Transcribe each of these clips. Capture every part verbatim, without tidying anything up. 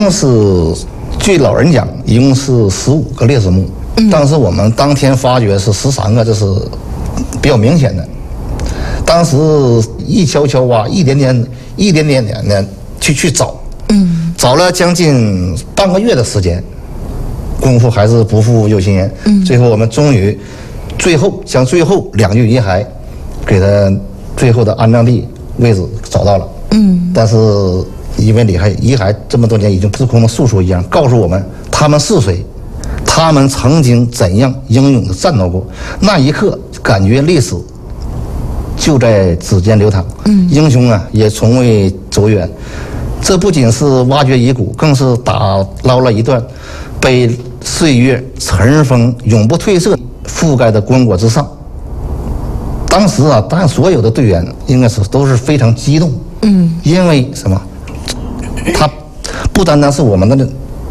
是据老人讲，一共是十五个烈士墓，嗯、但是我们当天发掘是十三个，这是比较明显的。当时一悄悄挖，一点点、一点点点的去去找，嗯，找了将近半个月的时间，功夫还是不负有心人，嗯，最后我们终于，最后将最后两具遗骸，给他最后的安葬地位置找到了，嗯，但是。因为遗骸遗骸这么多年已经自空的诉说一样，告诉我们他们是谁，他们曾经怎样英勇的战斗过。那一刻，感觉历史就在指尖流淌，嗯，英雄啊也从未走远。这不仅是挖掘遗骨，更是打捞了一段被岁月尘封、永不褪色覆盖的棺椁之上。当时啊，当然所有的队员应该是都是非常激动，嗯，因为什么？他不单单是我们的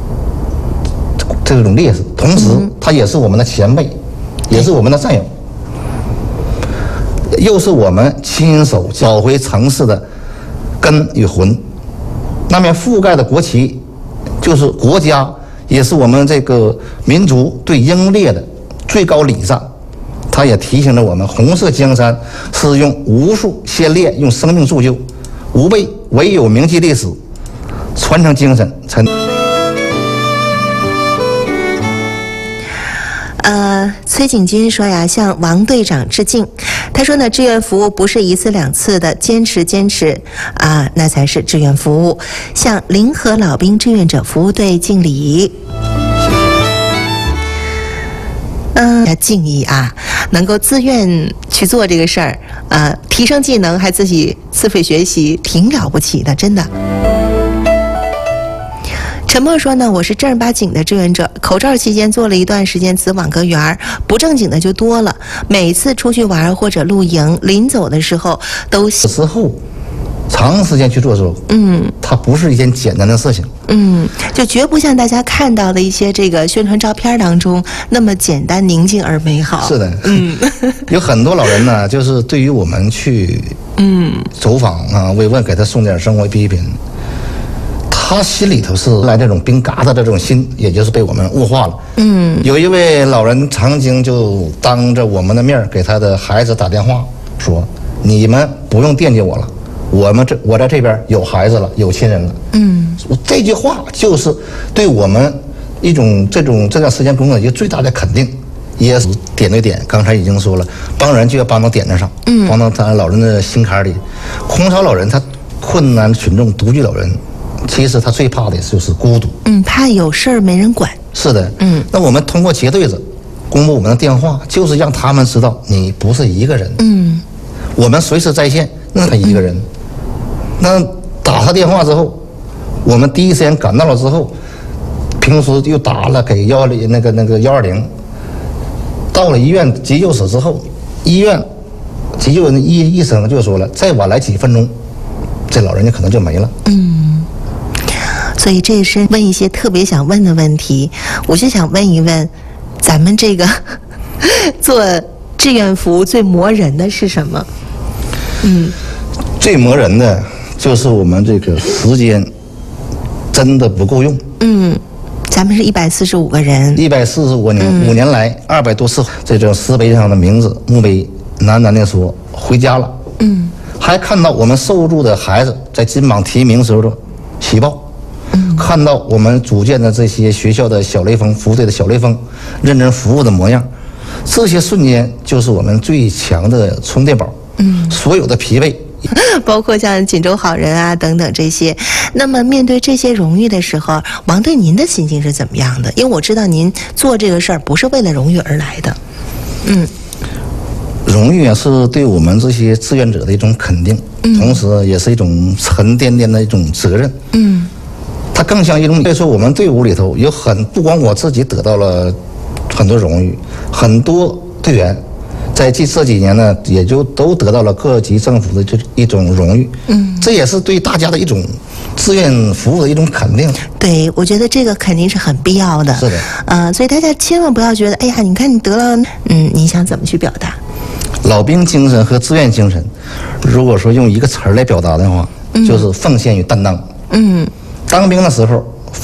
这种烈士，同时他也是我们的前辈，也是我们的战友，又是我们亲手找回城市的根与魂。那面覆盖的国旗，就是国家，也是我们这个民族对英烈的最高礼赞。它也提醒着我们，红色江山是用无数先烈用生命铸就，吾辈唯有铭记历史。传承精神才能。 呃，崔景军说呀，向王队长致敬。他说呢，志愿服务不是一次两次的，坚持坚持啊，那才是志愿服务。向临河老兵志愿者服务队敬礼。嗯，要敬意啊，能够自愿去做这个事儿，啊，提升技能还自己自费学习，挺了不起的，真的。陈默说呢，我是正儿八经的志愿者，口罩期间做了一段时间子网格员，不正经的就多了。每次出去玩或者露营，临走的时候都时候长时间去做的时候，嗯，它不是一件简单的事情， 嗯，就绝不像大家看到的一些这个宣传照片当中那么简单、宁静而美好。 是的，嗯，有很多老人呢，就是对于我们去嗯走访啊慰问，给他送点生活必需品。他心里头是来这种冰疙瘩的这种心，也就是被我们物化了。嗯，有一位老人曾经就当着我们的面给他的孩子打电话说：“你们不用惦记我了，我们这我在这边有孩子了，有亲人了。”嗯，这句话就是对我们一种这种这段时间工作一个最大的肯定，也是点对点。刚才已经说了，帮人就要帮到点子上，嗯，帮到他老人的心坎里。空巢老人他困难群众、独居老人。其实他最怕的就是孤独， 嗯，怕有事儿没人管。 是的，嗯，那我们通过结对子公布我们的电话，就是让他们知道你不是一个人，嗯，我们随时在线，那他一个人。嗯、那打他电话之后，我们第一时间赶到了之后，平时又打了给幺零那个那个幺二零，到了医院急救室之后，医院急救医医生就说了，再晚来几分钟，这老人家可能就没了。嗯。 所以这是问一些特别想问的问题，我就想问一问，咱们这个做志愿服务最磨人的是什么？ 嗯，最磨人的就是我们这个时间真的不够用。嗯， 咱们是一百四十五个人， 一百四十五年，嗯、五年来二百多次，这种石碑上的名字墓碑喃喃地说回家了。嗯，还看到我们受助的孩子在金榜题名时候的喜报。嗯、看到我们组建的这些学校的小雷锋服务队的小雷锋认真服务的模样，这些瞬间就是我们最强的充电宝。嗯，所有的疲惫， 包括像锦州好人啊等等这些。那么面对这些荣誉的时候，王队您的心情是怎么样的？因为我知道您做这个事儿不是为了荣誉而来的。嗯， 荣誉啊是对我们这些志愿者的一种肯定，嗯、同时也是一种沉甸甸的一种责任。嗯。它更像一种，所以说我们队伍里头有很不光我自己得到了很多荣誉，很多队员在这这几年呢，也就都得到了各级政府的这一种荣誉。嗯，这也是对大家的一种志愿服务的一种肯定。 对，我觉得这个肯定是很必要的。 是的， 呃，所以大家千万不要觉得，哎呀，你看你得了，嗯，你想怎么去表达？ 老兵精神和志愿精神，如果说用一个词儿来表达的话，嗯、就是奉献与担当。嗯。当兵的时候，